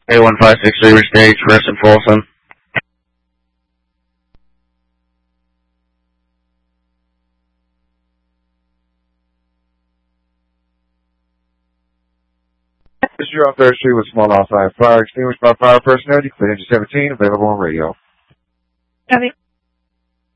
A1563 Stage, Chris and Folsom. This is on 3rd Street with small outside fire extinguished by fire personnel. Declared 17, available on radio. Copy.